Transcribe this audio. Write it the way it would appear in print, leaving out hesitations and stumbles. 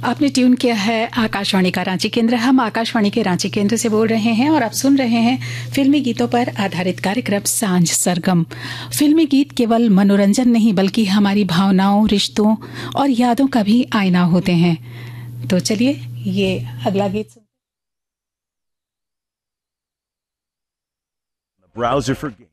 आपने ट्यून किया है आकाशवाणी का रांची केंद्र। हम आकाशवाणी के रांची केंद्र से बोल रहे हैं और आप सुन रहे हैं फिल्मी गीतों पर आधारित कार्यक्रम सांझ सरगम। फिल्मी गीत केवल मनोरंजन नहीं बल्कि हमारी भावनाओं, रिश्तों और यादों का भी आईना होते हैं। तो चलिए ये अगला गीत browser for